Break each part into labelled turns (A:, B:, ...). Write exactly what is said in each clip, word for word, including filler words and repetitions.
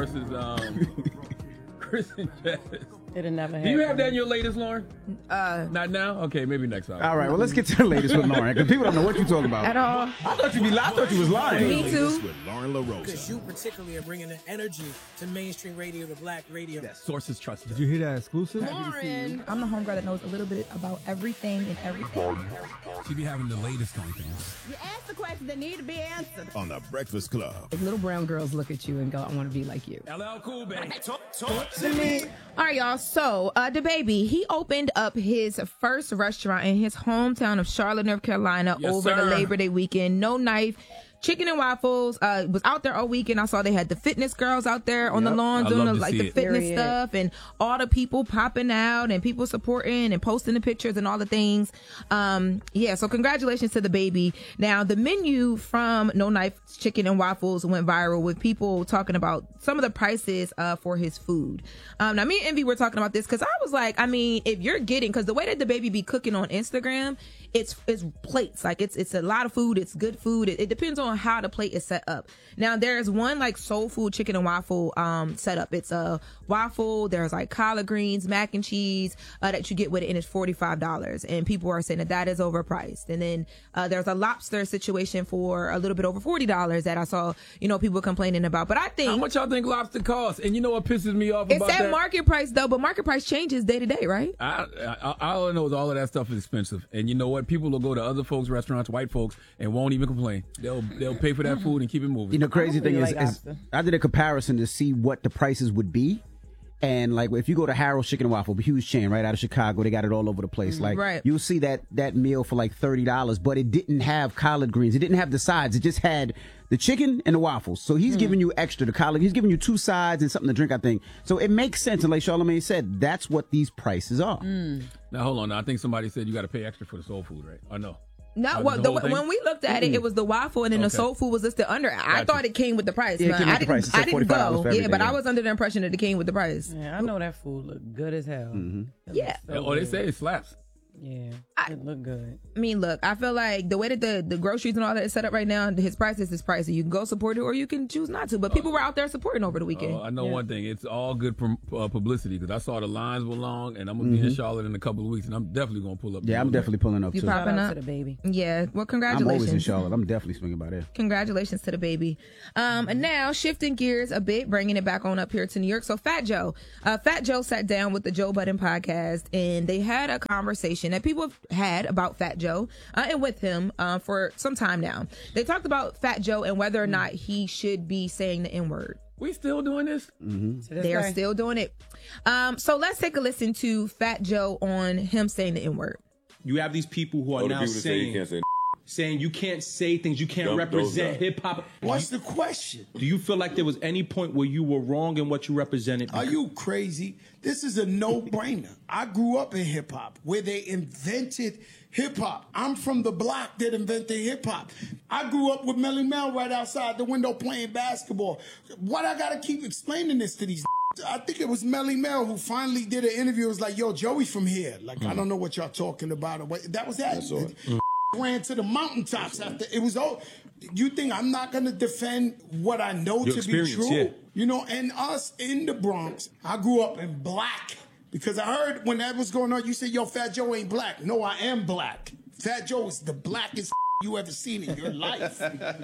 A: versus um, Chris and Jazz.
B: It'll never happen.
A: Do you have that in your latest, Lauren?
C: Uh,
A: Not now? Okay, maybe next time.
D: All right, well, let's get to the latest with Lauren, because people don't know what you're talking about.
C: At all.
D: I thought you be I thought you was lying.
C: Me too.
E: With Lauren LaRosa.
F: Because you particularly are bringing the energy to mainstream radio, to black radio.
A: That sources trusted.
G: Did you hear that exclusive?
C: Lauren. I'm the homegirl that knows a little bit about everything and everything.
G: She be having the latest on things.
H: You ask the questions that need to be answered.
E: On the Breakfast Club.
H: If little brown girls look at you and go, I want to be like you.
A: L L Cool, baby.
F: Talk, talk to me.
C: All right, y'all. So, uh, DaBaby, he opened up his first restaurant in his hometown of Charlotte, North Carolina
A: Yes,
C: over the
A: sir.
C: Labor Day weekend. No Knife. Chicken and Waffles uh, was out there all weekend. I saw they had the fitness girls out there on
D: Yep.
C: the lawn
A: I
C: doing
A: love
C: the,
A: to
C: like
A: see
C: the
A: it.
C: fitness
H: Period.
C: stuff, and all the people popping out and people supporting and posting the pictures and all the things. Um, yeah, so congratulations to DaBaby. Now, the menu from No Knife Chicken and Waffles went viral with people talking about some of the prices uh, for his food. Um, now, me and Envy were talking about this because I was like, I mean, if you're getting, because the way that DaBaby be cooking on Instagram, it's it's plates. Like, it's it's a lot of food. It's good food. It, it depends on how the plate is set up. Now, there's one like soul food chicken and waffle um setup. It's a waffle. There's like collard greens, mac and cheese uh, that you get with it, and it's forty-five dollars. And people are saying that that is overpriced. And then uh, there's a lobster situation for a little bit over forty dollars that I saw, you know, people complaining about. But I think
A: How much y'all think lobster costs? And you know what pisses me off
C: it's
A: about
C: at
A: that?
C: market price though, but market price changes day to day, right?
A: I, I, I all I know is all of that stuff is expensive, and you know what? People will go to other folks' restaurants, white folks, and won't even complain. They'll they'll pay for that food and keep it moving.
D: You know, crazy
B: I
D: thing
B: really
D: is,
B: like
D: is
B: lobster.
D: I did a comparison to see what the prices would be. And like if you go to Harold's Chicken and Waffle, a huge chain right out of Chicago, they got it all over the place. Like
C: Right.
D: you'll see that that meal for like thirty dollars, but it didn't have collard greens. It didn't have the sides. It just had the chicken and the waffles. So he's giving you extra the collard. He's giving you two sides and something to drink, I think. So it makes sense. And like Charlamagne said, that's what these prices are.
A: Now hold on. Now I think somebody said you got to pay extra for the soul food, right? Or no?
C: No,
A: Uh,
C: well,
A: the
C: the,
A: whole thing?
C: when we looked at it, it was the waffle, and then the
A: Okay.
C: soul food was listed under. I
A: Gotcha.
C: thought it came with the price.
D: Yeah, it
C: man.
D: came with
C: I
D: the
C: didn't,
D: price. It said
C: I didn't
D: forty-five dollars
C: go.
D: for
C: Yeah,
D: everything,
C: but I
D: yeah.
C: was under the impression that it came with the price.
B: Yeah, I know that food look good as hell.
D: Mm-hmm.
B: It
C: Yeah.
B: looks so
A: Oh, they
B: good.
A: say it slaps.
B: Yeah,
C: I-
B: it look good.
C: I mean, look, I feel like the way that the, the groceries and all that is set up right now, his price is his price. So you can go support it or you can choose not to. But people were out there supporting over the weekend.
A: Oh, I know
B: Yeah.
A: one thing. It's all good prom- uh, publicity because I saw the lines were long, and I'm gonna be in Charlotte in a couple of weeks, and I'm definitely gonna pull up.
D: Yeah, I'm definitely pulling up
C: You
D: too.
C: pop-
B: Shout
C: Popping
B: out
C: up.
B: to the baby.
C: Yeah, well,
D: I'm
C: congratulations.
D: always in Charlotte. I'm definitely swinging by there.
C: Congratulations to DaBaby. Um, and now shifting gears a bit, bringing it back on up here to New York. So Fat Joe, uh, Fat Joe sat down with the Joe Budden podcast, and they had a conversation that people have had about Fat Joe uh, and with him uh, for some time now. They talked about Fat Joe and whether or not he should be saying the N word.
A: We still doing this?
B: To this
C: They are
B: day.
C: still doing it. Um, so let's take a listen to Fat Joe on him saying the N word.
I: You have these people who are
J: Oh, the
I: now
J: people that say you
I: saying,
J: can't say
I: saying you can't say things, you can't
J: Dump those
I: represent
J: out.
I: hip hop.
F: What's the question?
I: Do you feel like there was any point where you were wrong in what you represented?
F: Are you crazy? This is a no-brainer. I grew up in hip-hop where they invented hip-hop. I'm from the block that invented hip-hop. I grew up with Melly Mel right outside the window playing basketball. What I gotta keep explaining this to these I think it was Melly Mel who finally did an interview. It was like, yo, Joey from here. Like, I don't know what y'all talking about. Or what. That was that.
J: saw it.
F: Ran to the mountaintops after it was all. You think I'm not gonna defend what I know
I: Your
F: to be
I: experience,
F: true?
I: yeah.
F: You know, and us in the Bronx, I grew up in black because I heard when that was going on, you said, yo, Fat Joe ain't black. No, I am black. Fat Joe is the blackest you ever seen in your life.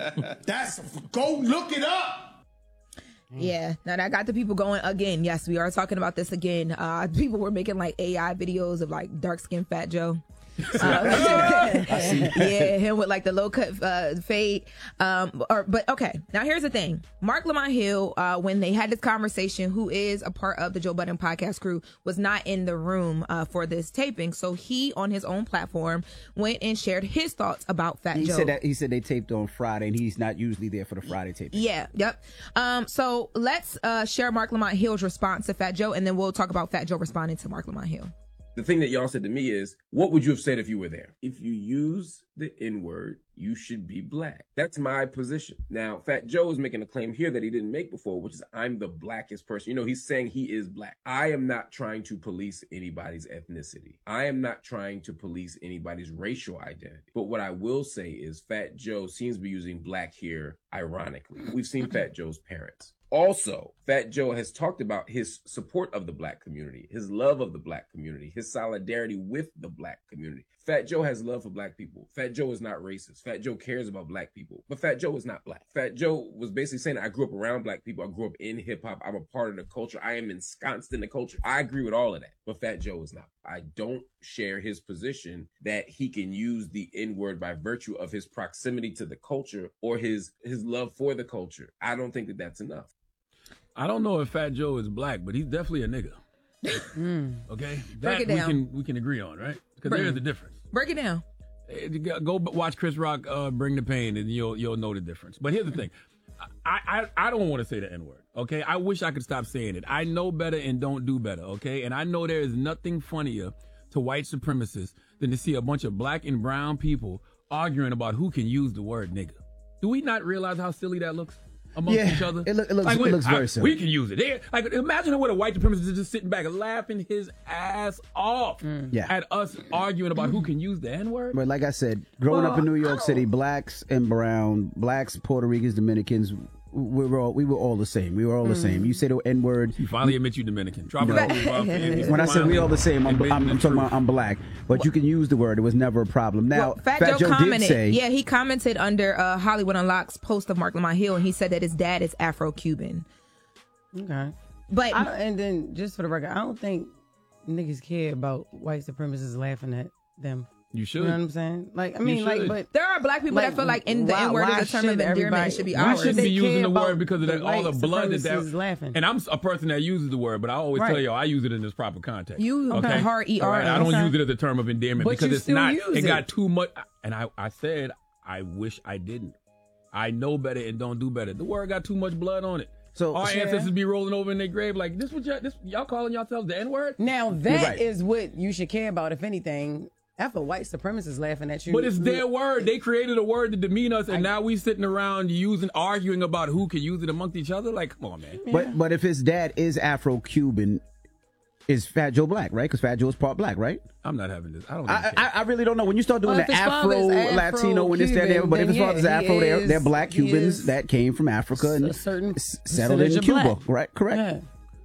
F: That's go look it up.
C: Yeah, now that got the people going again. Yes, we are talking about this again. Uh, people were making like A I videos of like dark skinned Fat Joe. Uh, yeah, him with like the low cut uh, fade. Um, or but okay, now here's the thing: Mark Lamont Hill, uh, when they had this conversation, who is a part of the Joe Budden podcast crew, was not in the room uh, for this taping. So he, on his own platform, went and shared his thoughts about Fat
D: He
C: Joe.
D: said that he said they taped on Friday, and he's not usually there for the Friday taping.
C: Yeah, yep. Um, so let's uh, share Mark Lamont Hill's response to Fat Joe, and then we'll talk about Fat Joe responding to Mark Lamont Hill.
J: The thing that y'all said to me is, what would you have said if you were there? If you use the N-word, you should be black. That's my position. Now, Fat Joe is making a claim here that he didn't make before, which is I'm the blackest person. You know, he's saying he is black. I am not trying to police anybody's ethnicity. I am not trying to police anybody's racial identity. But what I will say is Fat Joe seems to be using black here ironically. We've seen Fat Joe's parents. Also, Fat Joe has talked about his support of the black community, his love of the black community, his solidarity with the black community. Fat Joe has love for black people. Fat Joe is not racist. Fat Joe cares about black people. But Fat Joe is not black. Fat Joe was basically saying, I grew up around black people. I grew up in hip hop. I'm a part of the culture. I am ensconced in the culture. I agree with all of that. But Fat Joe is not. I don't share his position that he can use the N-word by virtue of his proximity to the culture or his, his love for the culture. I don't think that that's enough.
A: I don't know if Fat Joe is black, but he's definitely a nigga. Okay?
C: Break
A: That
C: it
A: we
C: down.
A: can we can agree on, right? Because
C: Break-
A: there is a difference.
C: Break it down.
A: Eh, Go b- watch Chris Rock uh, Bring the Pain, and you'll you'll know the difference. But here's the thing. I, I, I don't want to say the N-word, okay? I wish I could stop saying it. I know better and don't do better, okay? And I know there is nothing funnier to white supremacists than to see a bunch of black and brown people arguing about who can use the word nigga. Do we not realize how silly that looks amongst
D: Yeah,
A: each other?
D: it look- it looks-
A: Like,
D: it
A: we-
D: looks very
A: I-
D: silly.
A: We can use it. They, like, imagine what a white supremacist is just sitting back and laughing his ass off
D: Yeah.
A: at us arguing about who can use the N-word.
D: But like I said, growing
A: Well,
D: up in New
A: I
D: York
A: don't-
D: City, blacks and brown, blacks, Puerto Ricans, Dominicans, we were all we were all the same. We were all the same. You say the N word.
A: You finally admit you Dominican. Drop
D: No.
A: it off.
D: When I said we all the same, I'm,
A: Admitting
D: I'm,
A: the
D: I'm talking
A: truth.
D: about I'm black. But you can use the word. It was never a problem. Now,
C: Well, Fat,
D: Fat,
C: Joe,
D: Joe,
C: commented.
D: did say,
C: Yeah, he commented under uh, Hollywood Unlocked's post of Mark Lamont Hill, and he said that his dad is Afro-Cuban.
B: Okay.
C: But
B: I don't, and then just for the record, I don't think niggas care about white supremacists laughing at them.
A: You should.
B: You know what I'm saying? Like, I mean, like,
A: should.
B: but
C: there are black people
B: like,
C: that feel like in the
B: why-
C: N-word
B: why
C: is a term of
B: should
C: endearment.
B: everybody-
C: It should be
B: why
A: We
C: ours.
B: should
A: shouldn't
B: they
A: be using
B: care
A: the
B: about
A: word because of that,
B: the
A: all the
B: white
A: blood that
B: supremacists
A: that.
B: laughing?
A: And I'm a person that uses the word, but I always
B: Right.
A: tell y'all I use it in its proper context.
C: You
A: okay?
C: hard E R.
A: All right, I don't
B: Okay.
A: use it as a term of endearment
B: But
A: because
B: you
A: it's
B: still
A: not.
B: use
A: It got
B: it.
A: too much. And I, I said I wish I didn't. I know better and don't do better. The word got too much blood on it.
D: So-
A: our
B: Yeah.
A: ancestors be rolling over in their grave like this. What y'all, this y'all calling yourselves the N word?
B: now that is
D: right.
B: what you should care about, if anything. After white supremacists laughing at you,
A: But it's
B: you-
A: their word. They created a word to demean us, and now we sitting around using, arguing about who can use it amongst each other. Like, come on, man.
D: but but if his dad is Afro-Cuban, is Fat Joe black, right? Because Fat Joe is part black, right?
A: I'm not having this. I don't.
D: I,
A: even
D: I,
A: care.
D: I really don't know. When you start doing
B: Well, if
D: the
B: his
D: Afro,
B: father's
D: Latino, when this, that,
B: Afro-Cuban,
D: there, but if his
B: then
D: father's
B: yeah, he
D: Afro, they're,
B: is-
D: they're black
B: he
D: Cubans
B: is
D: that came from Africa and
B: a certain
D: s- settled in
B: percentage of
D: Cuba,
B: black.
D: right? Correct.
B: Yeah.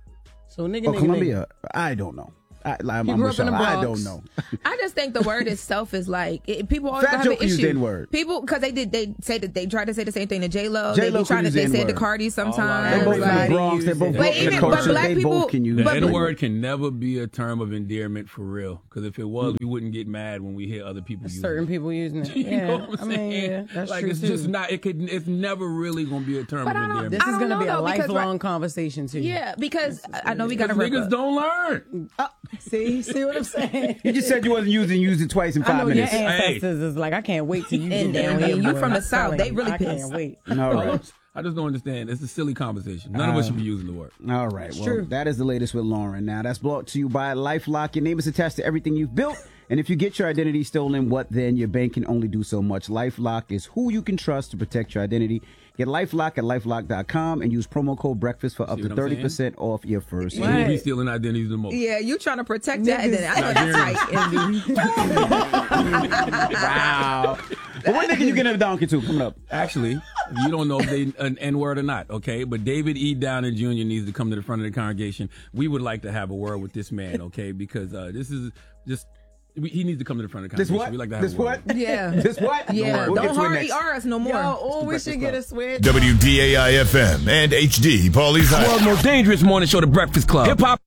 B: So nigga,
D: Or
B: nigga,
D: Colombia. I don't know. I, I'm,
B: He
D: I'm
B: grew
D: with
B: up in the
D: y'all. I
B: Bronx.
D: don't know.
C: I just think the word itself is like it, people always
D: Fat
C: have
D: Joe
C: an
D: can use
C: issue.
D: the N-word.
C: People because they did they say that they tried to say the same thing to J Lo. They
D: J-Lo
C: be
D: can
C: trying to
D: use the
C: they say to
D: N-word.
C: Cardi
D: They
C: sometimes.
D: both from the
C: like-
D: Bronx. They're both
C: But
D: brought from
C: even-
D: the
C: but
D: culture.
C: black
D: They
C: people-
D: both can use
A: The
C: but-
D: the
A: N word can never be a term of endearment for real. Because if it was, we wouldn't get mad when we hear other people use
B: certain
A: it.
B: people using it.
A: You
B: Yeah,
A: know what I'm
B: I mean,
A: saying?
B: yeah, that's
A: like
B: true
A: it's
B: too.
A: just not. It could. It's never really gonna be a term
C: But
A: of
C: I don't-
A: endearment.
B: This
C: I
B: is
C: don't
B: going to be
C: know,
B: a
C: though, because
B: lifelong
C: right-
B: conversation too.
C: Yeah, because I know we got to
A: Because
C: wrap
A: niggas
C: up.
A: don't learn.
B: Uh, see, see what I'm saying?
D: You just said you wasn't using using it twice in
B: I
D: five
B: know
D: minutes.
B: your ancestors is like, I can't wait till you
C: And
B: get down
C: then
B: here.
C: you
B: boy.
C: from the
B: I'm
C: South,
B: telling
C: they
B: you,
C: really
B: I
C: pissed.
B: can't wait.
D: All right.
A: I just don't understand. It's a silly conversation. None of us should be using the word.
D: All right. Well,
B: true.
D: that is the latest with Lauren. Now, that's brought to you by LifeLock. Your name is attached to everything you've built. And if you get your identity stolen, what then? Your bank can only do so much. LifeLock is who you can trust to protect your identity. Get LifeLock at lifelock dot com and use promo code BREAKFAST for up
A: See
D: to
A: what I'm
D: thirty percent off your first
A: Who
D: year.
A: be stealing identities the most?
C: Yeah, you trying to protect that, and then I know
A: Nigerians.
C: that's right.
D: Wow. But what nigga you getting a donkey to coming up?
A: Actually, you don't know if they an N word or not, okay? But David E. Downing Junior needs to come to the front of the congregation. We would like to have a word with this man, okay? Because uh, this is just we, he needs to come to the front of the
D: This
A: congregation.
D: what?
A: We like to have
D: This
A: a word.
D: what?
C: Yeah.
D: This what?
C: Yeah,
D: We'll get
C: don't
D: to it
C: hard
D: next.
C: E R us no more.
B: Yo, oh, we should get a switch.
E: W D A I F M and H D Paulie's
A: World's most dangerous morning show, The Breakfast Club. Hip hop.